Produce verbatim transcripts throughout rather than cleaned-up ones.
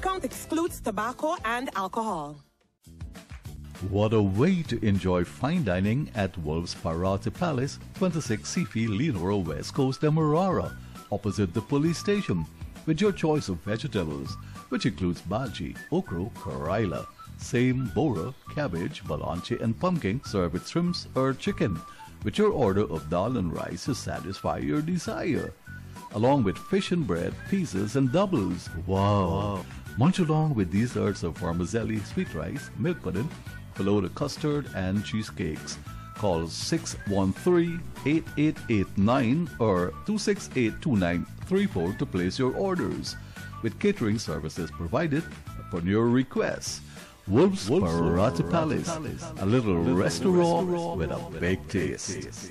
discount excludes tobacco and alcohol. What a way to enjoy fine dining at Wolves Parate Palace, twenty-six Sifi, Lenora, West Coast, Demerara, opposite the police station, with your choice of vegetables, which includes bhaji, okra, karaila, same, bora, cabbage, balanche and pumpkin, served with shrimps or chicken, with your order of dal and rice to satisfy your desire, along with fish and bread, pizzas and doubles. Wow! wow. Munch along with desserts of vermicelli, sweet rice, milk pudding, followed with custard and cheesecakes. Call six one three, eight eight eight nine or two six eight, two nine three four to place your orders, with catering services provided upon your request. Wolves Parate Palace, a little, little restaurant, restaurant with a big taste.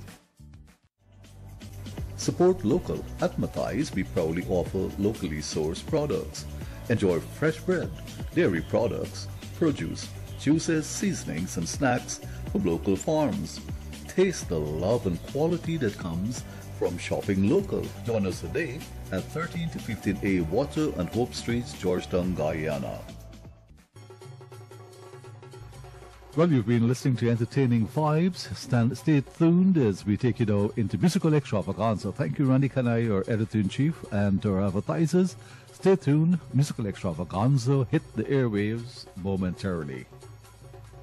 Support local. At Mathai's, we proudly offer locally sourced products. Enjoy fresh bread, dairy products, produce, juices, seasonings and snacks from local farms. Taste the love and quality that comes from shopping local. Join us today at thirteen to fifteen A Water and Hope Streets, Georgetown, Guyana. Well, you've been listening to Entertaining Vibes. Stand, stay tuned as we take you now into musical extravaganza. Thank you, Randy Kanai, our editor-in-chief, and to our advertisers. Stay tuned. Musical extravaganza hit the airwaves momentarily.